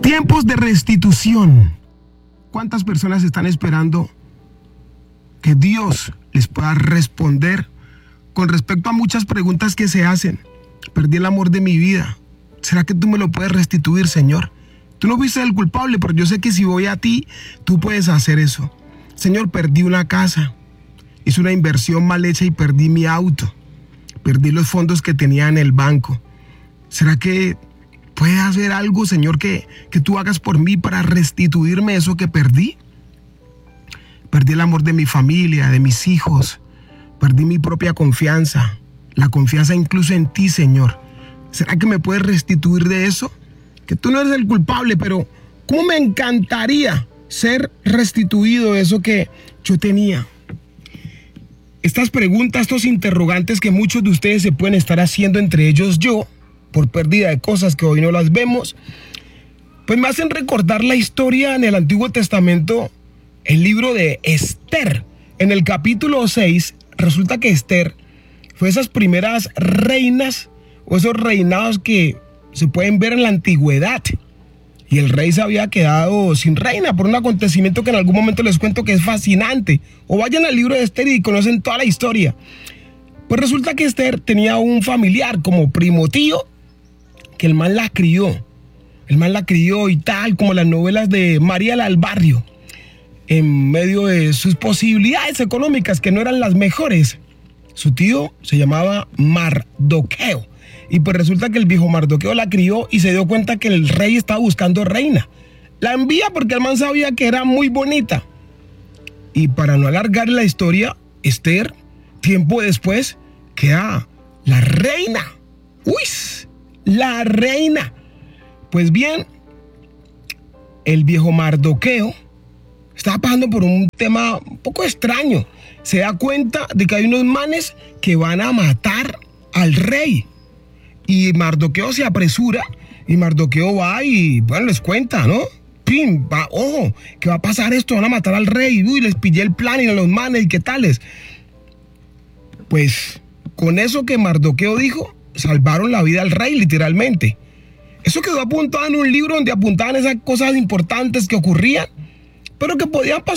Tiempos de restitución. ¿Cuántas personas están esperando que Dios les pueda responder con respecto a muchas preguntas que se hacen? Perdí el amor de mi vida. ¿Será que tú me lo puedes restituir, Señor? Tú no fuiste el culpable, pero yo sé que si voy a ti, tú puedes hacer eso. Señor, perdí una casa. Hice una inversión mal hecha y perdí mi auto. Perdí los fondos que tenía en el banco. ¿Será que puede hacer algo, Señor, que tú hagas por mí para restituirme eso que perdí? Perdí el amor de mi familia, de mis hijos. Perdí mi propia confianza, la confianza incluso en ti, Señor. ¿Será que me puedes restituir de eso? Que tú no eres el culpable, pero ¿cómo me encantaría ser restituido de eso que yo tenía? Estas preguntas, estos interrogantes que muchos de ustedes se pueden estar haciendo, entre ellos yo, por pérdida de cosas que hoy no las vemos, pues me hacen recordar la historia en el Antiguo Testamento, el libro de Esther. En el capítulo 6, resulta que Esther fue esas primeras reinas o esos reinados que se pueden ver en la antigüedad. Y el rey se había quedado sin reina por un acontecimiento que en algún momento les cuento que es fascinante. O vayan al libro de Esther y conocen toda la historia. Pues resulta que Esther tenía un familiar como primo tío, que el man la crió. El man la crió y tal, como las novelas de María la del Barrio, en medio de sus posibilidades económicas, que no eran las mejores. Su tío se llamaba Mardoqueo. Y pues resulta que el viejo Mardoqueo la crió y se dio cuenta que el rey estaba buscando reina. La envía porque el man sabía que era muy bonita. Y para no alargar la historia, Esther, tiempo después, queda la reina. ¡Uy! La reina. Pues bien, el viejo Mardoqueo estaba pasando por un tema un poco extraño. Se da cuenta de que hay unos manes que van a matar al rey. Y Mardoqueo se apresura y Mardoqueo va y, bueno, les cuenta, ¿no? ¡Pim! Va, ojo, que va a pasar esto, van a matar al rey. Uy, les pillé el plan y a los manes y qué tales. Pues con eso que Mardoqueo dijo, salvaron la vida al rey, literalmente. Eso quedó apuntado en un libro donde apuntaban esas cosas importantes que ocurrían, pero que podían pasar.